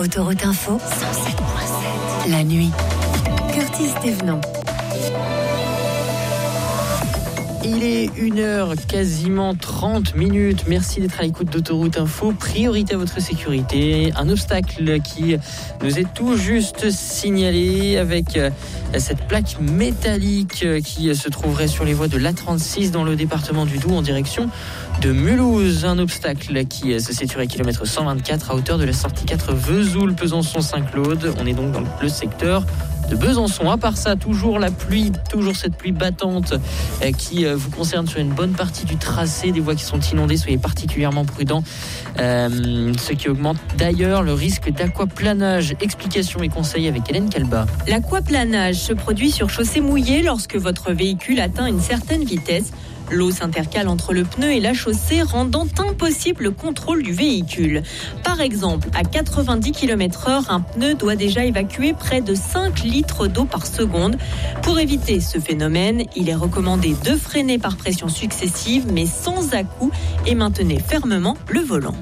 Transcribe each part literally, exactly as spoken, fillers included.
Autoroute Info, cent sept virgule sept. La nuit. Curtis Thévenant. Il est une heure, quasiment trente minutes. Merci d'être à l'écoute d'Autoroute Info. Priorité à votre sécurité. Un obstacle qui nous est tout juste signalé avec cette plaque métallique qui se trouverait sur les voies de l'A trente-six dans le département du Doubs en direction de Mulhouse. Un obstacle qui se situerait à kilomètre cent vingt-quatre à hauteur de la sortie quatre Vesoul-Pesançon-Saint-Claude. On est donc dans le secteur de Besançon. À part ça, toujours la pluie, toujours cette pluie battante euh, qui euh, vous concerne sur une bonne partie du tracé, des voies qui sont inondées. Soyez particulièrement prudents, euh, ce qui augmente d'ailleurs le risque d'aquaplanage. Explications et conseils avec Hélène Calba. L'aquaplanage se produit sur chaussée mouillée lorsque votre véhicule atteint une certaine vitesse. L'eau s'intercale entre le pneu et la chaussée, rendant impossible le contrôle du véhicule. Par exemple, à quatre-vingt-dix kilomètres heure, un pneu doit déjà évacuer près de cinq litres d'eau par seconde. Pour éviter ce phénomène, il est recommandé de freiner par pression successive, mais sans à-coups, et maintenez fermement le volant.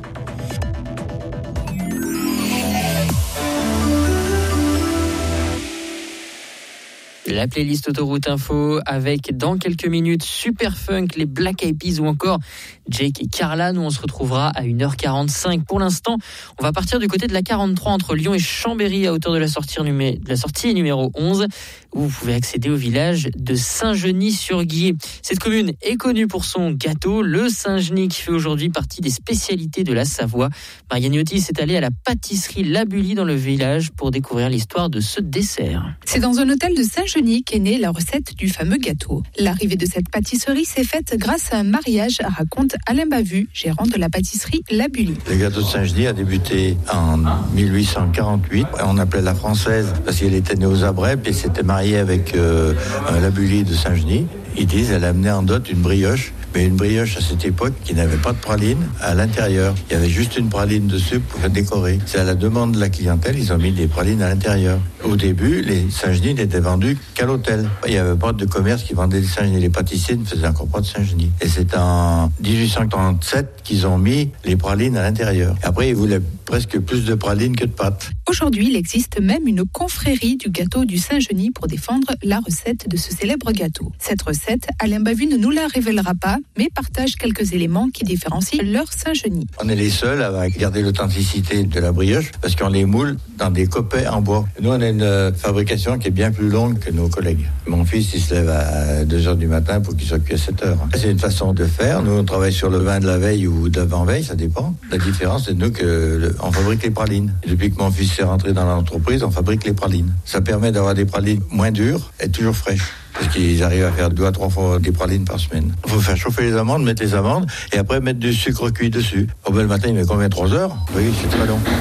La playlist Autoroute Info avec dans quelques minutes Superfunk, les Black Eyed Peas ou encore Jake et Carla. Nous on se retrouvera à une heure quarante-cinq. Pour l'instant, on va partir du côté de la quarante-trois entre Lyon et Chambéry à hauteur de la sortie, numé- de la sortie numéro onze où vous pouvez accéder au village de Saint-Genis-sur-Guiers. Cette commune est connue pour son gâteau, le Saint-Genis, qui fait aujourd'hui partie des spécialités de la Savoie. Marianne Yotti s'est allée à la pâtisserie La Bully dans le village pour découvrir l'histoire de ce dessert. C'est dans un hôtel de Saint-Genis qu'est née la recette du fameux gâteau. L'arrivée de cette pâtisserie s'est faite grâce à un mariage, raconte Alain Bavu, gérant de la pâtisserie La Bully. Le gâteau de Saint-Genis a débuté en mille huit cent quarante-huit. On appelait la française parce qu'elle était née aux Abrèbes et s'était mariée avec euh, La Bully de Saint-Genis. Ils disent qu'elle amenait en dot une brioche, mais une brioche à cette époque qui n'avait pas de praline à l'intérieur. Il y avait juste une praline dessus pour décorer. C'est à la demande de la clientèle, ils ont mis des pralines à l'intérieur. Au début, les Saint-Genis n'étaient vendus qu'à l'hôtel. Il n'y avait pas de commerce qui vendait des Saint-Genis. Les pâtissiers ne faisaient encore pas de Saint-Genis. Et c'est en dix-huit cent trente-sept qu'ils ont mis les pralines à l'intérieur. Après, ils voulaient presque plus de pralines que de pâtes. Aujourd'hui, il existe même une confrérie du gâteau du Saint-Genis pour défendre la recette de ce célèbre gâteau. Cette recette, Alain Bavu ne nous la révélera pas, mais partage quelques éléments qui différencient leur Saint-Genis. On est les seuls à garder l'authenticité de la brioche parce qu'on les moule dans des coppets en bois. Nous, on a une fabrication qui est bien plus longue que nos collègues. Mon fils, il se lève à deux heures du matin pour qu'il soit cuit à sept heures. C'est une façon de faire. Nous, on travaille sur le vin de la veille ou d'avant-veille, ça dépend. La différence, c'est nous que on fabrique les pralines. Et depuis que mon fils est rentré dans l'entreprise, on fabrique les pralines. Ça permet d'avoir des pralines moins dures et toujours fraîches. Parce qu'ils arrivent à faire deux à trois fois des pralines par semaine. Il faut faire chauffer les amandes, mettre les amandes, et après mettre du sucre cuit dessus. Oh ben, le matin, il met combien? trois heures? Oui, c'est très long.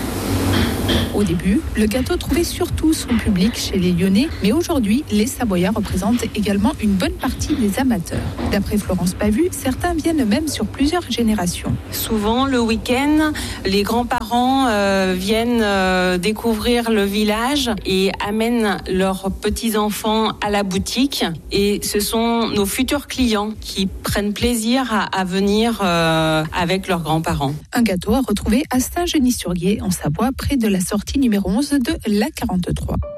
Au début, le gâteau trouvait surtout son public chez les Lyonnais, mais aujourd'hui, les Savoyards représentent également une bonne partie des amateurs. D'après Florence Bavu, certains viennent même sur plusieurs générations. Souvent, le week-end, les grands-parents euh, viennent euh, découvrir le village et amènent leurs petits-enfants à la boutique. Et ce sont nos futurs clients qui prennent plaisir à, à venir euh, avec leurs grands-parents. Un gâteau à retrouver à Saint-Genis-sur-Guiers, en Savoie, près de la sortie numéro onze de l'A quarante-trois.